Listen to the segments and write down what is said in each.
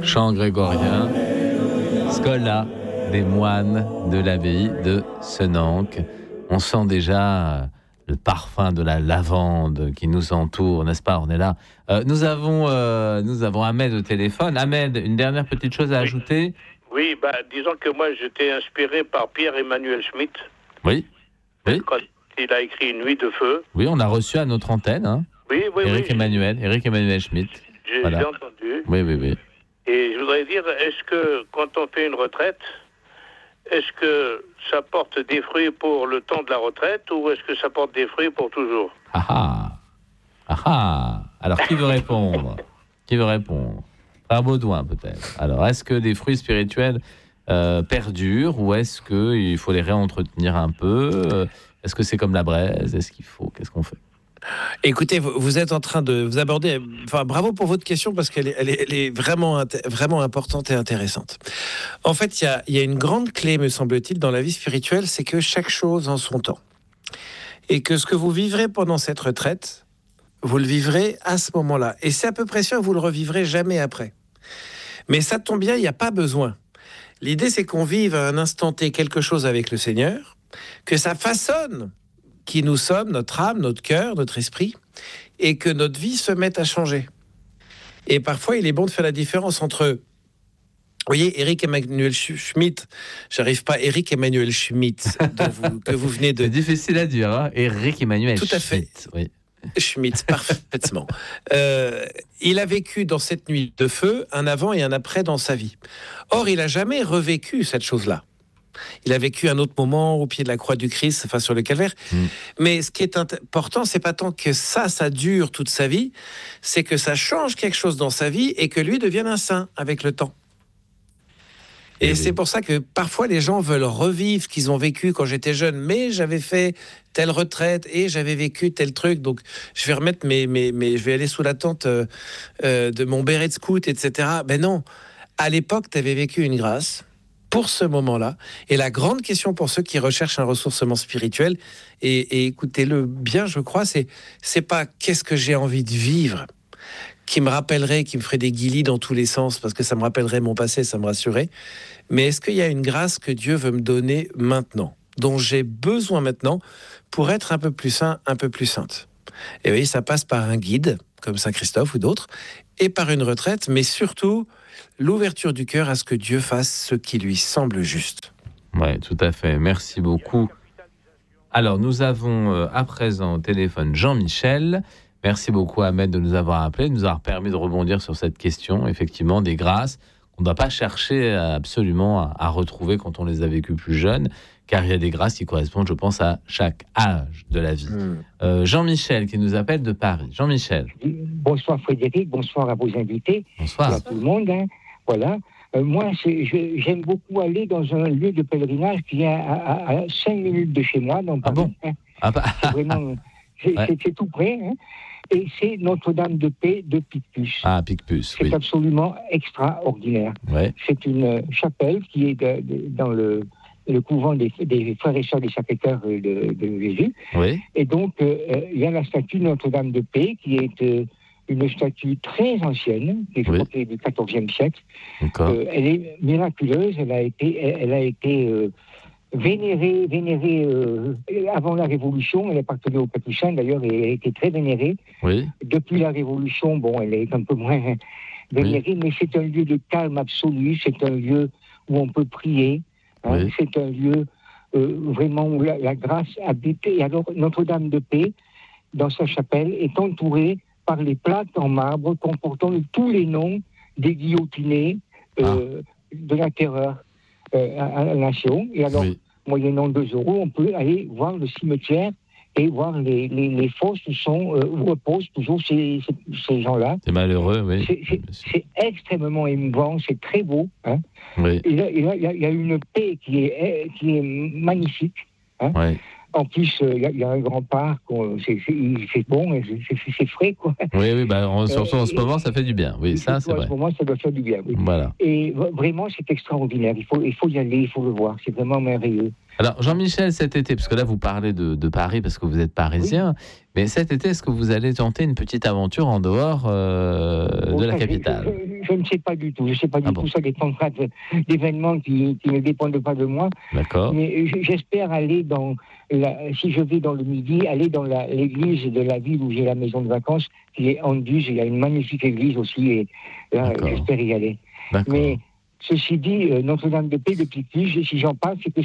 Chant grégorien, Schola des moines de l'abbaye de Senanque. On sent déjà le parfum de la lavande qui nous entoure, n'est-ce pas, Ornella? Nous avons Ahmed au téléphone. Ahmed, une dernière petite chose à ajouter? Oui, disons que moi j'étais inspiré par Pierre-Emmanuel Schmitt. Oui. Quand il a écrit Une nuit de feu. Oui, on a reçu à notre antenne. Hein. Oui. Éric Emmanuel Schmitt. J'ai entendu. Oui. Et je voudrais dire, est-ce que quand on fait une retraite, est-ce que ça porte des fruits pour le temps de la retraite ou est-ce que ça porte des fruits pour toujours? Alors, qui veut répondre? Frère Baudouin, peut-être. Alors, est-ce que des fruits spirituels perdurent ou est-ce qu'il faut les réentretenir un peu? Est-ce que c'est comme la braise? Qu'est-ce qu'on fait? Écoutez, vous êtes en train de vous aborder. Enfin, bravo pour votre question parce qu'elle est vraiment importante et intéressante. En fait, il y a une grande clé, me semble-t-il, dans la vie spirituelle, c'est que chaque chose en son temps. Et que ce que vous vivrez pendant cette retraite, vous le vivrez à ce moment-là. Et c'est à peu près sûr que vous le revivrez jamais après. Mais ça tombe bien, il n'y a pas besoin. L'idée, c'est qu'on vive à un instant T quelque chose avec le Seigneur, que ça façonne qui nous sommes, notre âme, notre cœur, notre esprit, et que notre vie se mette à changer. Et parfois, il est bon de faire la différence entre, vous voyez, Éric Emmanuel Schmitt, j'arrive pas, Éric Emmanuel Schmitt, que vous venez de... C'est difficile à dire, hein, Éric Emmanuel Schmitt. Tout à fait. Oui. Schmitt, parfaitement. Il a vécu dans cette nuit de feu un avant et un après dans sa vie. Or, il n'a jamais revécu cette chose-là. Il a vécu un autre moment au pied de la croix du Christ, enfin sur le calvaire. Mais ce qui est important, c'est pas tant que ça dure toute sa vie, c'est que ça change quelque chose dans sa vie et que lui devienne un saint avec le temps. Et c'est pour ça que parfois les gens veulent revivre ce qu'ils ont vécu quand j'étais jeune, mais j'avais fait telle retraite et j'avais vécu tel truc, donc je vais remettre je vais aller sous la tente de mon béret de scout, etc. Ben non, à l'époque, tu avais vécu une grâce pour ce moment-là. Et la grande question pour ceux qui recherchent un ressourcement spirituel, et écoutez-le bien, je crois, c'est pas qu'est-ce que j'ai envie de vivre qui me rappellerait, qui me ferait des guilis dans tous les sens, parce que ça me rappellerait mon passé, ça me rassurerait. Mais est-ce qu'il y a une grâce que Dieu veut me donner maintenant, dont j'ai besoin maintenant pour être un peu plus saint, un peu plus sainte? Et oui, ça passe par un guide, comme Saint Christophe ou d'autres, et par une retraite, mais surtout l'ouverture du cœur à ce que Dieu fasse ce qui lui semble juste. Oui, tout à fait. Merci beaucoup. Alors, nous avons à présent au téléphone Jean-Michel. Merci beaucoup, Ahmed, de nous avoir appelés, de nous avoir permis de rebondir sur cette question, effectivement, des grâces qu'on ne doit pas chercher absolument à retrouver quand on les a vécues plus jeunes, car il y a des grâces qui correspondent, je pense, à chaque âge de la vie. Jean-Michel, qui nous appelle de Paris. Jean-Michel. Bonsoir Frédéric, bonsoir à vos invités. Bonsoir. À tout le monde. Hein. Voilà. Moi, j'aime beaucoup aller dans un lieu de pèlerinage qui est à 5 minutes de chez moi, dans Paris. Ah bon? Hein. C'est vraiment... C'est tout près. Hein. Et c'est Notre-Dame de Paix de Picpus. Ah, Picpus, c'est absolument extraordinaire. Ouais. C'est une chapelle qui est dans le couvent des frères et sœurs des Sacré-Cœur de Jésus. Oui. Et donc, il y a la statue de Notre-Dame de Paix qui est une statue très ancienne, qui est je crois qu'elle est du XIVe siècle. Elle est miraculeuse, elle a été vénérée avant la Révolution. Elle appartenait aux Capucins d'ailleurs et elle a été très vénérée. Oui. Depuis la Révolution, elle est un peu moins vénérée, mais c'est un lieu de calme absolu, c'est un lieu où on peut prier, hein, c'est un lieu vraiment où la grâce habite. Et alors Notre-Dame de Paix, dans sa chapelle, est entourée par les plaques en marbre comportant tous les noms des guillotinés de la terreur à la nation. Et alors, moyennant 2 €, on peut aller voir le cimetière et voir les fosses où reposent toujours ces gens-là. C'est malheureux, oui. C'est extrêmement émouvant, c'est très beau. Hein. Oui. Et là, il y a une paix qui est magnifique. Hein. Oui. En plus, il y a un grand parc, c'est bon, c'est frais, quoi. Oui, surtout en ce moment, ça fait du bien. Oui, ça, c'est vrai. En ce moment, ça doit faire du bien, oui. Voilà. Et vraiment, c'est extraordinaire. Il faut y aller, il faut le voir. C'est vraiment merveilleux. Alors, Jean-Michel, cet été, parce que là, vous parlez de Paris parce que vous êtes parisien, mais cet été, est-ce que vous allez tenter une petite aventure en dehors de la capitale? Je ne sais pas du tout. Je ne sais pas du tout. Ça dépendra d'événements qui ne dépendent pas de moi. D'accord. Mais j'espère aller si je vais dans le Midi, aller dans l'église de la ville où j'ai la maison de vacances, qui est Anduze. Il y a une magnifique église aussi. Et là, j'espère y aller. D'accord. Mais ceci dit, Notre-Dame-de-Paix de Picpus, si j'en parle, c'est que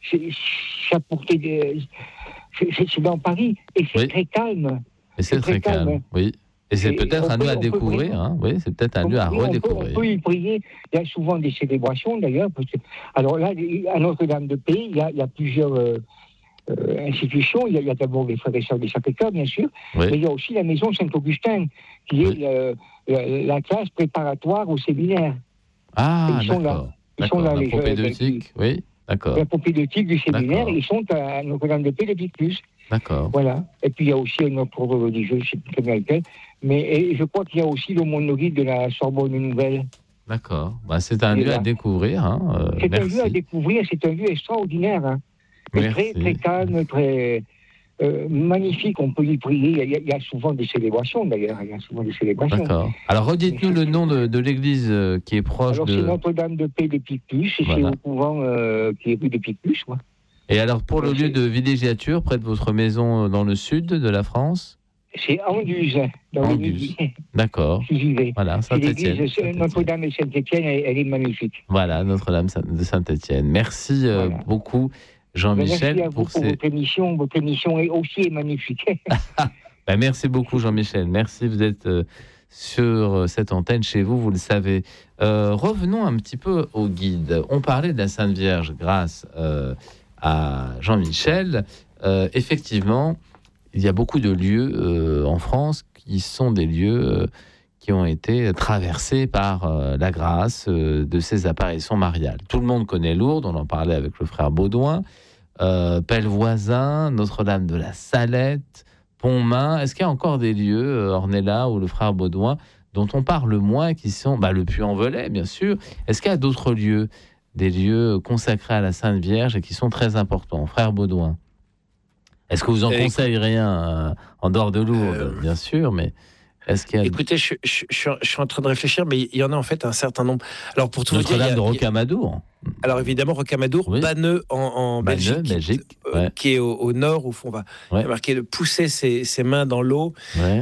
c'est dans Paris et c'est très calme. Et c'est très calme, oui. Et c'est peut-être un lieu à découvrir. Hein. Oui, c'est peut-être un lieu à redécouvrir. On peut y prier. Il y a souvent des célébrations, d'ailleurs. Alors là, à Notre-Dame-de-Paix, il y a plusieurs institutions. Il y a d'abord les frères et sœurs des Sacré-Cœur, bien sûr. Oui. Mais il y a aussi la maison Saint-Augustin, qui est la classe préparatoire au séminaire. Ah, ils sont d'accord. Ils sont là, la propédeutique, oui, d'accord. La propédeutique du séminaire, ils sont à Notre-Dame-de-Paix de Picpus. D'accord. Voilà. Et puis il y a aussi un autre ordre religieux, je ne sais plus très bien lequel. Mais je crois qu'il y a aussi l'aumônerie de la Sorbonne Nouvelle. D'accord. C'est un lieu à découvrir. Hein. C'est un lieu à découvrir, c'est un lieu extraordinaire. Hein. Très, très calme, très magnifique. On peut y prier. Il y a souvent des célébrations, d'ailleurs. D'accord. Alors, redites-nous le nom de l'église qui est proche Alors, c'est Notre-Dame-de-Paix de Picpus. C'est au couvent qui est rue de Picpus. Ouais. Et alors, pour le lieu de villégiature, près de votre maison dans le sud de la France ? C'est Anduze, dans le Midi. D'accord. J'y vais. Voilà, Saint-Étienne. Notre-Dame et Saint-Étienne, elle est magnifique. Voilà, Notre-Dame de Saint-Étienne. Merci beaucoup, Jean-Michel. Merci à vous pour votre émission. Votre émission est aussi magnifique. Merci beaucoup, Jean-Michel. Merci, vous êtes sur cette antenne chez vous, vous le savez. Revenons un petit peu au guide. On parlait de la Sainte Vierge grâce à Jean-Michel. Effectivement, il y a beaucoup de lieux en France qui sont des lieux qui ont été traversés par la grâce de ces apparitions mariales. Tout le monde connaît Lourdes, on en parlait avec le frère Baudouin, Pellevoisin, Notre-Dame de la Salette, Pontmain. Est-ce qu'il y a encore des lieux, Ornella ou le frère Baudouin, dont on parle moins, qui sont le Puy-en-Velay, bien sûr. Est-ce qu'il y a d'autres lieux, des lieux consacrés à la Sainte Vierge et qui sont très importants? Frère Baudouin, est-ce que vous en conseilleriez un en dehors de Lourdes, bien sûr, mais est-ce qu'il y a... Écoutez, je suis en train de réfléchir, mais il y en a en fait un certain nombre. Alors pour tout Notre-Dame de Rocamadour. Alors évidemment Rocamadour, oui. Banneux en Belgique, qui est au nord, où on va marquer le pousser ses mains dans l'eau. Ouais.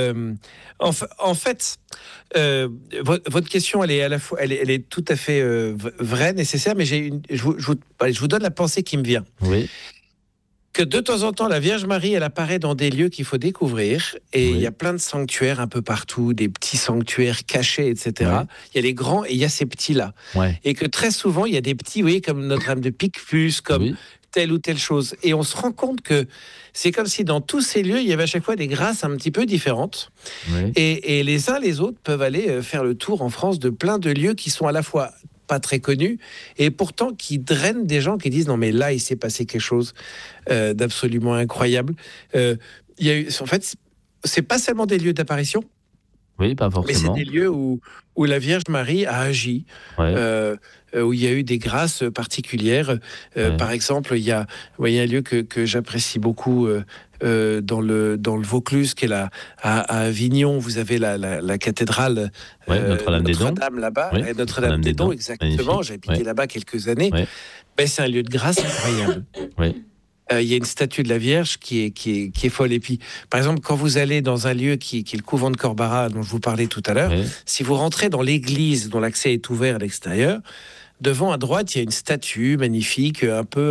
En fait, votre question, elle est à la fois, elle est tout à fait vraie, nécessaire, mais je vous donne la pensée qui me vient. Oui. Que de temps en temps, la Vierge Marie, elle apparaît dans des lieux qu'il faut découvrir. Et il y a plein de sanctuaires un peu partout, des petits sanctuaires cachés, etc. Il y a les grands et il y a ces petits-là. Et que très souvent, il y a des petits, vous voyez, comme Notre-Dame de Picpus, comme telle ou telle chose. Et on se rend compte que c'est comme si dans tous ces lieux, il y avait à chaque fois des grâces un petit peu différentes. Et les uns les autres peuvent aller faire le tour en France de plein de lieux qui sont à la fois pas très connus, et pourtant qui drainent des gens qui disent non mais là il s'est passé quelque chose d'absolument incroyable. Il y a eu, en fait, c'est pas seulement des lieux d'apparition, pas forcément, mais c'est des lieux où la Vierge Marie a agi, où il y a eu des grâces particulières. Par exemple, il y a un lieu que j'apprécie beaucoup dans le Vaucluse, qui est à Avignon. Vous avez la cathédrale Notre-Dame là-bas, Notre-Dame des Dons, exactement. J'ai habité là-bas quelques années. C'est un lieu de grâce incroyable. Il y a une statue de la Vierge qui est folle. Et puis, par exemple, quand vous allez dans un lieu qui est le couvent de Corbarat, dont je vous parlais tout à l'heure, si vous rentrez dans l'église dont l'accès est ouvert à l'extérieur, devant à droite, il y a une statue magnifique, un peu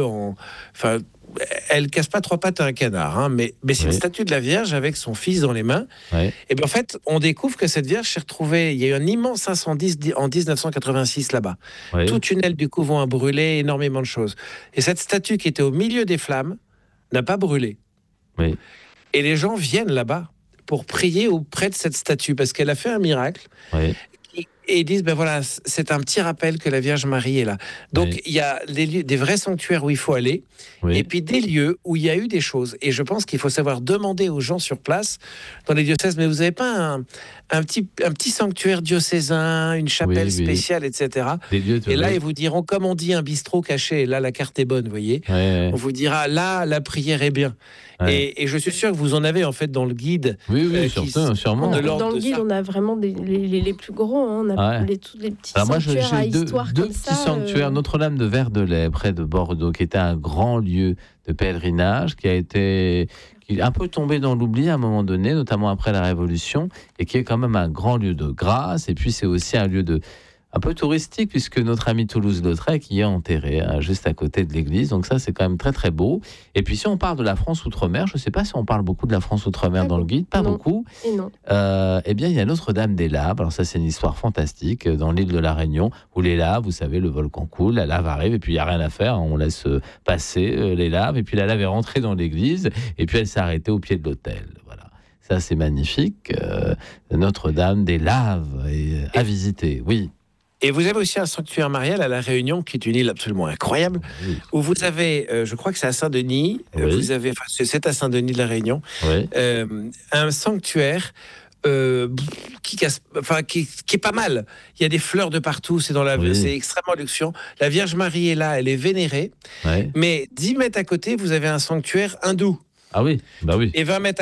elle casse pas trois pattes à un canard, mais c'est une statue de la Vierge avec son fils dans les mains. Et bien en fait, on découvre que cette Vierge s'est retrouvée. Il y a eu un immense incendie en 1986 là-bas. Toute une aile du couvent a brûlé, énormément de choses. Et cette statue qui était au milieu des flammes n'a pas brûlé. Et les gens viennent là-bas pour prier auprès de cette statue parce qu'elle a fait un miracle. Et ils disent, c'est un petit rappel que la Vierge Marie est là. Donc, il y a des vrais sanctuaires où il faut aller, et puis des lieux où il y a eu des choses. Et je pense qu'il faut savoir demander aux gens sur place, dans les diocèses, mais vous n'avez pas un petit sanctuaire diocésain, une chapelle spéciale, etc. Et là, ils vous diront, comme on dit, un bistrot caché, là, la carte est bonne, vous voyez. On vous dira, là, la prière est bien. Et je suis sûr que vous en avez en fait dans le guide. Oui, sûrement. Dans le guide, on a vraiment les plus gros. On a tous les petits sanctuaires à histoire deux comme ça. Petits sanctuaires. Notre-Dame de Verdelais, près de Bordeaux, qui était un grand lieu de pèlerinage, qui est un peu tombé dans l'oubli à un moment donné, notamment après la Révolution, et qui est quand même un grand lieu de grâce. Et puis c'est aussi un lieu un peu touristique, puisque notre ami Toulouse-Lautrec y est enterré, juste à côté de l'église. Donc ça, c'est quand même très, très beau. Et puis si on parle de la France Outre-mer, je ne sais pas si on parle beaucoup de la France Outre-mer dans le guide, pas beaucoup. Et non. Eh bien, il y a Notre-Dame des Laves. Alors ça, c'est une histoire fantastique dans l'île de la Réunion, où les laves, vous savez, le volcan coule, la lave arrive, et puis il n'y a rien à faire. On laisse passer les laves, et puis la lave est rentrée dans l'église, et puis elle s'est arrêtée au pied de l'autel. Voilà. Ça, c'est magnifique. Notre-Dame des Laves à visiter, oui. Et vous avez aussi un sanctuaire marial à La Réunion, qui est une île absolument incroyable, où vous avez, je crois que c'est à Saint-Denis, c'est à Saint-Denis de La Réunion, un sanctuaire qui est pas mal. Il y a des fleurs de partout, c'est extrêmement luxueux. La Vierge Marie est là, elle est vénérée, mais 10 mètres à côté, vous avez un sanctuaire hindou. Ah oui, bah oui. Et 20 mètres